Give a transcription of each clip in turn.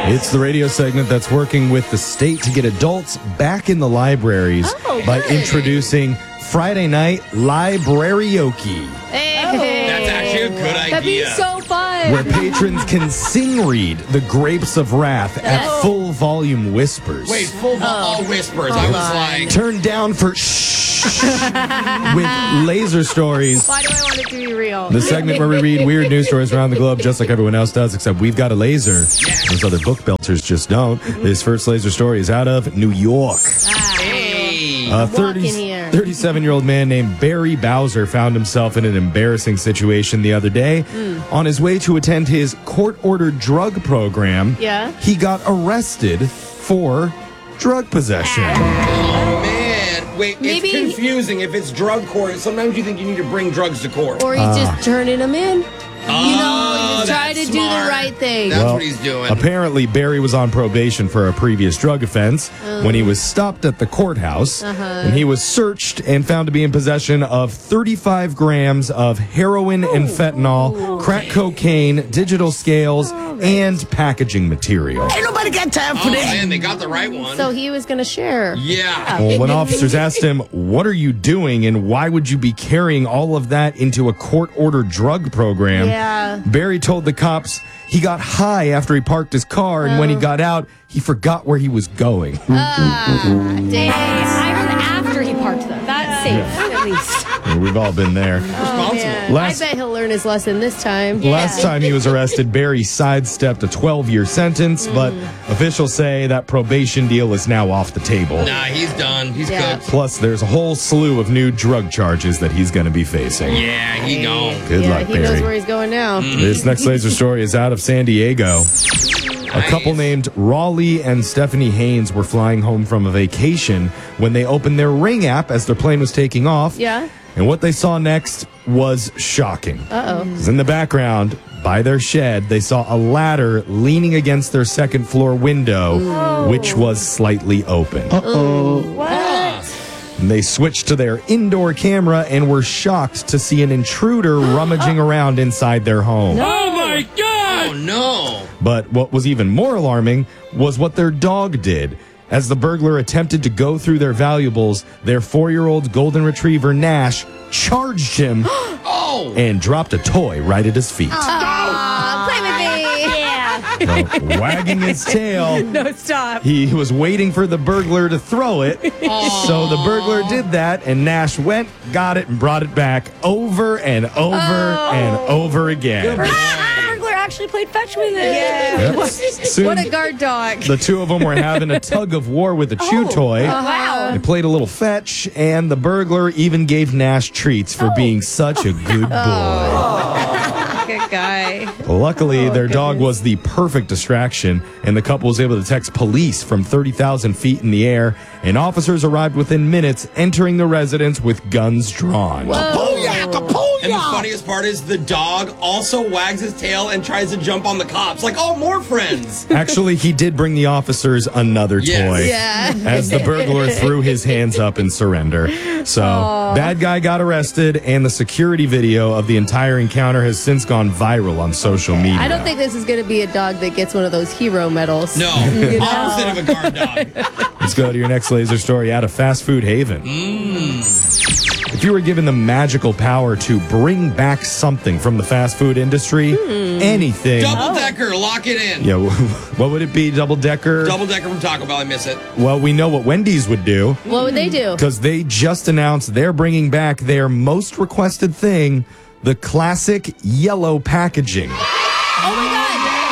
It's the radio segment that's working with the state to get adults back in the libraries by introducing Friday Night Librarioke. That's actually a good idea. That'd be so fun. Where patrons can sing read The Grapes of Wrath at full volume whispers. Wait, all whispers. I was like... Turned down for shh with laser stories. Why do I want it to be real? The segment where we read weird news stories around the globe just like everyone else does, except we've got a laser. Those other book belters just don't. This first laser story is out of New York. A 37-year-old man named Barry Bowser found himself in an embarrassing situation the other day. On his way to attend his court-ordered drug program, he got arrested for drug possession. Oh, man. Wait, it's confusing. If it's drug court, sometimes you think you need to bring drugs to court. Or he's just turning them in. Oh, he's trying to do the right thing. That's what he's doing. Apparently, Barry was on probation for a previous drug offense when he was stopped at the courthouse, and he was searched and found to be in possession of 35 grams of heroin and fentanyl, crack cocaine, digital scales, and packaging material. Ain't nobody got time for Oh, that. man, they got the right one. So he was going to share. Yeah. Well, when officers asked him, "What are you doing and why would you be carrying all of that into a court-ordered drug program?" Barry told the cops he got high after he parked his car, and when he got out, he forgot where he was going. Dang. I heard after he parked them. That's safe, at least. We've all been there. I bet he'll learn his lesson this time. Last time he was arrested, Barry sidestepped a 12-year sentence, but officials say that probation deal is now off the table. Nah, he's done. He's good. Plus, there's a whole slew of new drug charges that he's going to be facing. Yeah, he gone. Good luck, he Barry. knows where he's going now. This next laser story is out of San Diego. A couple named Raleigh and Stephanie Haynes were flying home from a vacation when they opened their Ring app as their plane was taking off. And what they saw next was shocking. 'Cause in the background, by their shed, they saw a ladder leaning against their second floor window, which was slightly open. And they switched to their indoor camera and were shocked to see an intruder rummaging around inside their home. Oh, my God! Oh, no. But what was even more alarming was what their dog did. As the burglar attempted to go through their valuables, their 4-year-old golden retriever, Nash, charged him and dropped a toy right at his feet. Play with me. Well, wagging his tail, No, stop. he was waiting for the burglar to throw it. So the burglar did that, and Nash went, got it, and brought it back over and over and over again. The burglar actually played fetch with it. Yep. Soon, What a guard dog. the two of them were having a tug of war with a chew toy. Wow. They played a little fetch, and the burglar even gave Nash treats for being such a good boy. Good guy. Luckily, their dog was the perfect distraction, and the couple was able to text police from 30,000 feet in the air, and officers arrived within minutes, entering the residence with guns drawn. And the funniest part is the dog also wags his tail and tries to jump on the cops. Like, oh, more friends. Actually, he did bring the officers another toy as the burglar threw his hands up in surrender. So, bad guy got arrested, and the security video of the entire encounter has since gone viral on social media. I don't think this is going to be a dog that gets one of those hero medals. No, opposite of a guard dog. Let's go to your next laser story out of Fast Food Haven. If you were given the magical power to bring back something from the fast food industry, anything. Double-decker, lock it in. Yeah, what would it be, double-decker? Double-decker from Taco Bell, I miss it. Well, we know what Wendy's would do. What would they do? Because they just announced they're bringing back their most requested thing, the classic yellow packaging. Oh my God.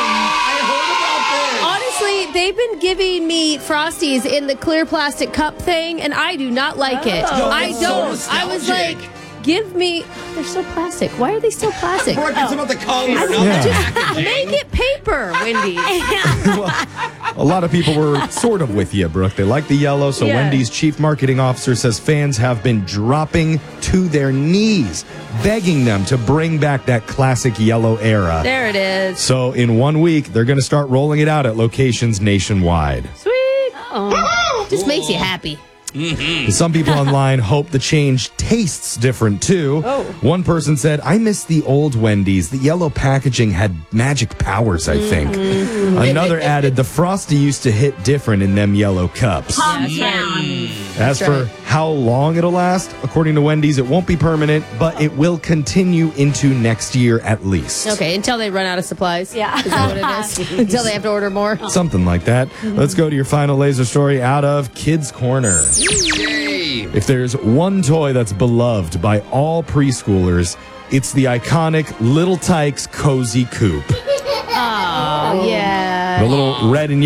Honestly, they've been giving me Frosties in the clear plastic cup thing, and I do not like it. I don't. So I was like, give me. They're still plastic. Why are they still plastic? Brooke, it's about the color, not Yeah. the packaging. Make it paper, Wendy's. A lot of people were sort of with you, Brooke. They like the yellow, so Wendy's chief marketing officer says fans have been dropping to their knees, begging them to bring back that classic yellow era. There it is. So in 1 week, they're going to start rolling it out at locations nationwide. Sweet. Just makes you happy. Some people online hope the change tastes different too. One person said, I miss the old Wendy's. The yellow packaging had magic powers, I think. Another added, the Frosty used to hit different in them yellow cups. As for how long it'll last, according to Wendy's, it won't be permanent, but it will continue into next year at least. Okay, until they run out of supplies. Yeah. Is that what it is? Until they have to order more. Something like that. Let's go to your final laser story out of Kids Corner. Yay! If there's one toy that's beloved by all preschoolers, it's the iconic Little Tikes Cozy Coop. Oh, yeah. The little red and